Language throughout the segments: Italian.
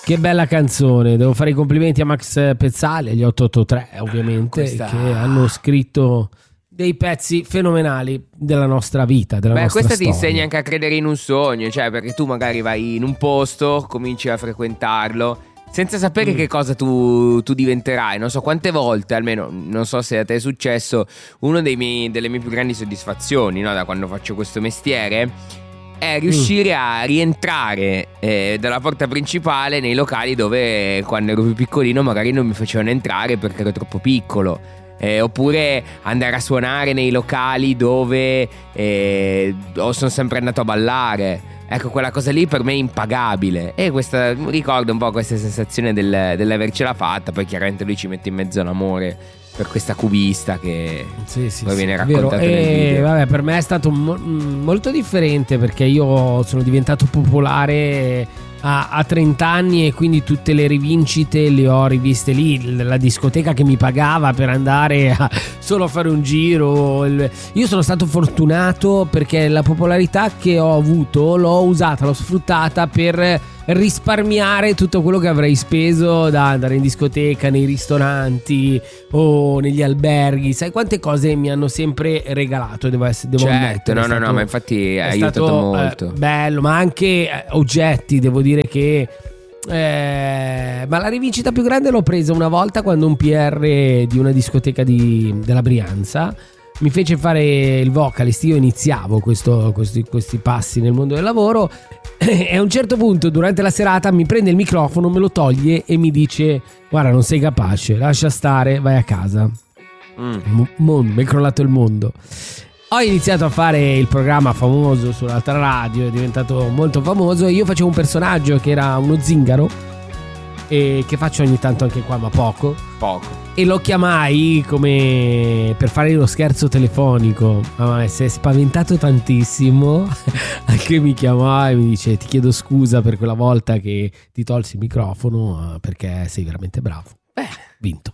Che bella canzone, devo fare i complimenti a Max Pezzali, agli 883 ovviamente, che hanno scritto dei pezzi fenomenali della nostra vita, della nostra questa storia. ti insegna anche a credere in un sogno, cioè perché tu magari vai in un posto, cominci a frequentarlo senza sapere che cosa tu diventerai. Non so quante volte, almeno non so se a te è successo, delle mie più grandi soddisfazioni, no, da quando faccio questo mestiere è riuscire a rientrare dalla porta principale nei locali dove quando ero più piccolino magari non mi facevano entrare perché ero troppo piccolo, oppure andare a suonare nei locali dove sono sempre andato a ballare. Ecco, quella cosa lì per me è impagabile, e ricordo un po' questa sensazione dell'avercela fatta. Poi chiaramente lui ci mette in mezzo l'amore per questa cubista che poi viene raccontato nel video. Vabbè, per me è stato molto differente, perché io sono diventato popolare a 30 anni e quindi tutte le rivincite le ho riviste lì. La discoteca che mi pagava per andare solo a fare un giro. Io sono stato fortunato perché la popolarità che ho avuto l'ho sfruttata per risparmiare tutto quello che avrei speso da andare in discoteca, nei ristoranti o negli alberghi. Sai quante cose mi hanno sempre regalato, devo ammettere. No, ma infatti è aiutato molto. Bello, ma anche oggetti, devo dire che ma la rivincita più grande l'ho presa una volta quando un PR di una discoteca della Brianza mi fece fare il vocalist. Io iniziavo questi passi nel mondo del lavoro e a un certo punto durante la serata mi prende il microfono, me lo toglie e mi dice: guarda, non sei capace, lascia stare, vai a casa. Mi è crollato il mondo. Ho iniziato a fare il programma famoso sull'altra radio, è diventato molto famoso. Io facevo un personaggio che era uno zingaro, e che faccio ogni tanto anche qua, ma poco. E lo chiamai come per fare lo scherzo telefonico, ma si è spaventato tantissimo che mi chiamò e mi dice: ti chiedo scusa per quella volta che ti tolsi il microfono, perché sei veramente bravo. Vinto.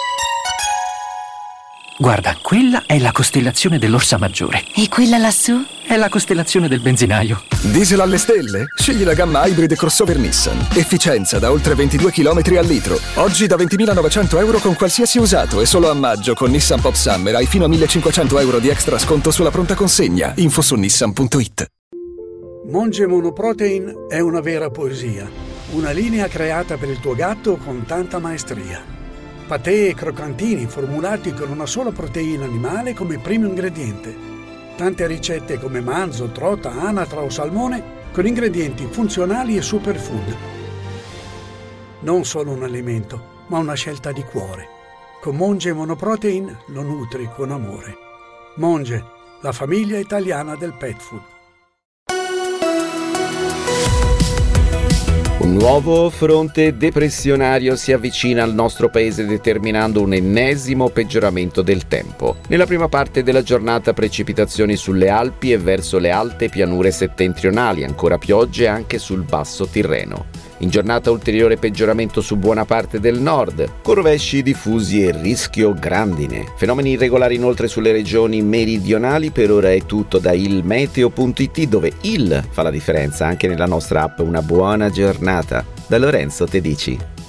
Guarda, quella è la costellazione dell'Orsa Maggiore. E quella lassù? È la costellazione del benzinaio. Diesel alle stelle? Scegli la gamma Hybrid crossover Nissan. Efficienza da oltre 22 km al litro. Oggi da 20.900 euro con qualsiasi usato, e solo a maggio con Nissan Pop Summer hai fino a 1.500 euro di extra sconto sulla pronta consegna. Info su nissan.it. Monge Monoprotein è una vera poesia. Una linea creata per il tuo gatto con tanta maestria. Patè e croccantini formulati con una sola proteina animale come primo ingrediente. Tante ricette come manzo, trota, anatra o salmone con ingredienti funzionali e superfood. Non solo un alimento, ma una scelta di cuore. Con Monge Monoprotein lo nutri con amore. Monge, la famiglia italiana del pet food. Un nuovo fronte depressionario si avvicina al nostro paese, determinando un ennesimo peggioramento del tempo. Nella prima parte della giornata precipitazioni sulle Alpi e verso le alte pianure settentrionali, ancora piogge anche sul basso Tirreno. In giornata ulteriore peggioramento su buona parte del nord, con rovesci diffusi e rischio grandine. Fenomeni irregolari inoltre sulle regioni meridionali. Per ora è tutto da ilmeteo.it, dove il fa la differenza anche nella nostra app. Una buona giornata. Da Lorenzo Tedici.